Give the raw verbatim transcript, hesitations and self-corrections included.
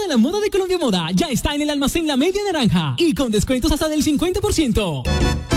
la moda de Colombia Moda ya está en el almacén La Media Naranja y con descuentos hasta del cincuenta por ciento.